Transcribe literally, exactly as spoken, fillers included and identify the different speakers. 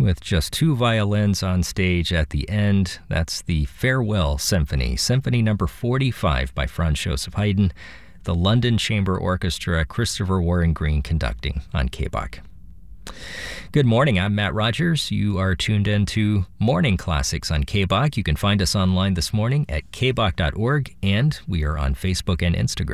Speaker 1: with just two violins on stage at the end. That's the Farewell Symphony, Symphony number forty-five by Franz Joseph Haydn, the London Chamber Orchestra, Christopher Warren Green conducting on K B O C. Good morning, I'm Matt Rogers. You are tuned in to Morning Classics on K B O C. You can find us online this morning at k b o c dot org, and we are on Facebook and Instagram.